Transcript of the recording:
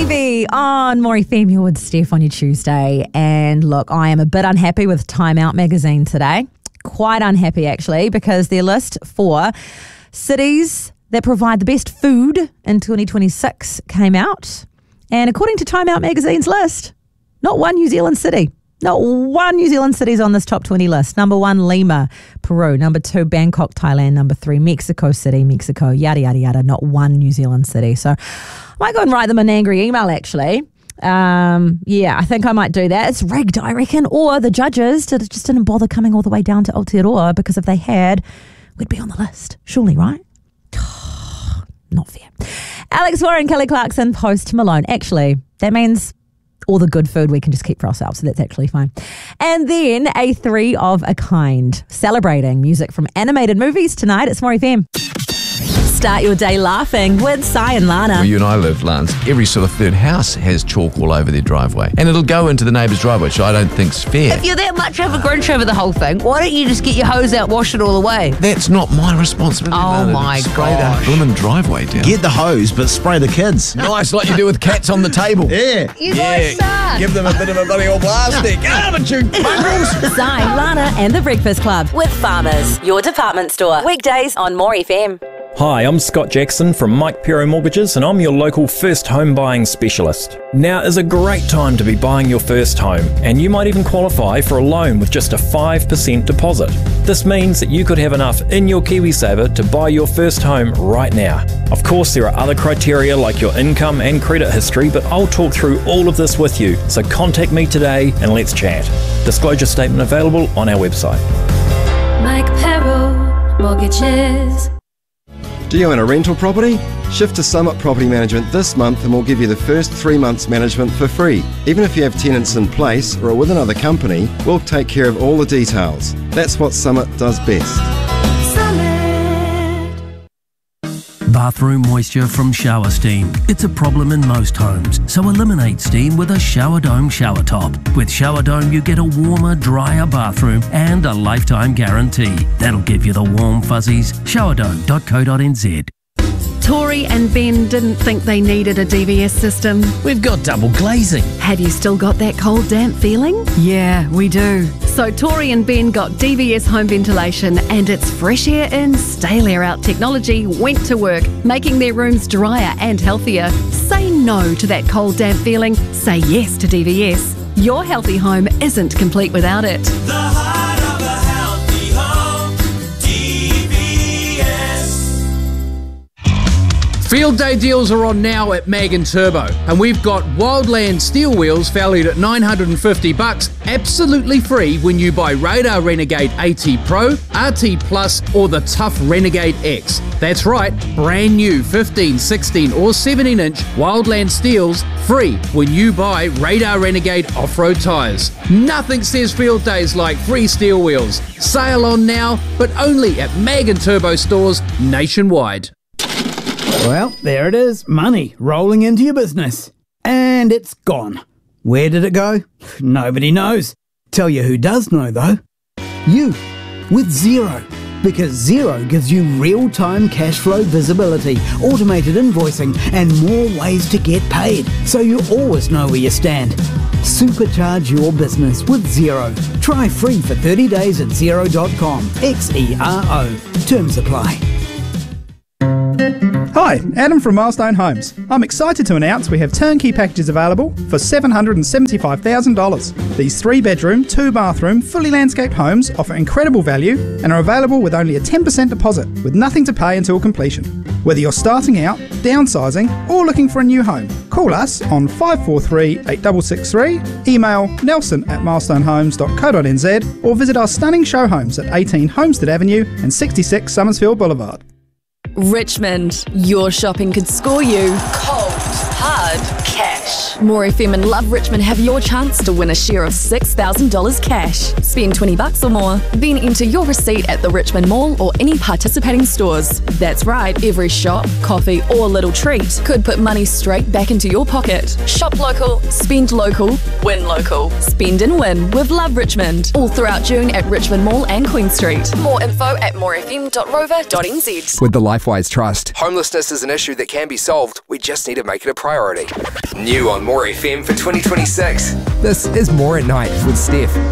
Navy on More FM. You're with Steph on your Tuesday. And look, I am a bit unhappy with Time Out magazine today. Quite unhappy, actually, because their list for cities that provide the best food in 2026 came out. And according to Time Out magazine's list, not one New Zealand city. Not one New Zealand city's on this top 20 list. Number 1, Lima, Peru. Number 2, Bangkok, Thailand. Number 3, Mexico City, Mexico. Yada, yada, yada. Not one New Zealand city. So I might go and write them an angry email, actually. I think I might do that. It's rigged, I reckon. Or the judges just didn't bother coming all the way down to Aotearoa, because if they had, we'd be on the list. Surely, right? Not fair. Alex Warren, Kelly Clarkson, Post Malone. Actually, that means all the good food we can just keep for ourselves, so that's actually fine. And then a 3 of a kind, celebrating music from animated movies tonight. It's More FM. Start your day laughing with Sai and Lana. Where you and I live, Lance, every sort of third house has chalk all over their driveway. And it'll go into the neighbour's driveway, which I don't think's fair. If you're that much of a Grinch over the whole thing, why don't you just get your hose out, wash it all away? That's not my responsibility. Oh, Lana. my Spray gosh. that blooming driveway down. Get the hose, but spray the kids. Nice, like you do with cats on the table. Yeah. You guys suck. Give them a bit of a bloody old blasting. Out of it, you mongrels. Sai, Lana and the Breakfast Club with Farmers, your department store. Weekdays on More FM. Hi, I'm Scott Jackson from Mike Pero Mortgages, and I'm your local first home buying specialist. Now is a great time to be buying your first home, and you might even qualify for a loan with just a 5% deposit. This means that you could have enough in your KiwiSaver to buy your first home right now. Of course, there are other criteria like your income and credit history, but I'll talk through all of this with you, so contact me today and let's chat. Disclosure statement available on our website. Mike Pero Mortgages. Do you own a rental property? Shift to Summit Property Management this month and we'll give you the first 3 months management for free. Even if you have tenants in place or are with another company, we'll take care of all the details. That's what Summit does best. Bathroom moisture from shower steam. It's a problem in most homes, so eliminate steam with a Shower Dome shower top. With Shower Dome, you get a warmer, drier bathroom and a lifetime guarantee. That'll give you the warm fuzzies. Showerdome.co.nz. Tori and Ben didn't think they needed a DVS system. We've got double glazing. Have you still got that cold, damp feeling? Yeah, we do. So Tori and Ben got DVS home ventilation, and its fresh air in, stale air out technology went to work, making their rooms drier and healthier. Say no to that cold, damp feeling. Say yes to DVS. Your healthy home isn't complete without it. The heart of a healthy home, DVS. Field day deals are on now at Mag & Turbo, and we've got Wildland steel wheels valued at $950, absolutely free when you buy Radar Renegade AT Pro, RT Plus or the Tough Renegade X. That's right, brand new 15, 16 or 17-inch Wildland steels free when you buy Radar Renegade off-road tyres. Nothing says field days like free steel wheels. Sale on now, but only at Mag & Turbo stores nationwide. Well, there it is, money rolling into your business. And it's gone. Where did it go? Nobody knows. Tell you who does know though. You, with Xero. Because Xero gives you real-time cash flow visibility, automated invoicing and more ways to get paid. So you always know where you stand. Supercharge your business with Xero. Try free for 30 days at Xero.com. Xero. Terms apply. Hi, Adam from Milestone Homes. I'm excited to announce we have turnkey packages available for $775,000. These 3-bedroom, 2-bathroom, fully landscaped homes offer incredible value and are available with only a 10% deposit with nothing to pay until completion. Whether you're starting out, downsizing or looking for a new home, call us on 543-8663, email nelson@milestonehomes.co.nz or visit our stunning show homes at 18 Homestead Avenue and 66 Summersfield Boulevard. Richmond, your shopping could score you cold, hard cash. More FM and Love Richmond have your chance to win a share of $6,000 cash. Spend $20 or more, then enter your receipt at the Richmond Mall or any participating stores. That's right, every shop, coffee or little treat could put money straight back into your pocket. Shop local, spend local, win local. Spend and win with Love Richmond. All throughout June at Richmond Mall and Queen Street. More info at morefm.rover.nz. With the LifeWise Trust, homelessness is an issue that can be solved. We just need to make it a priority. priority. New on More FM for 2026. This is More at Night with Steph.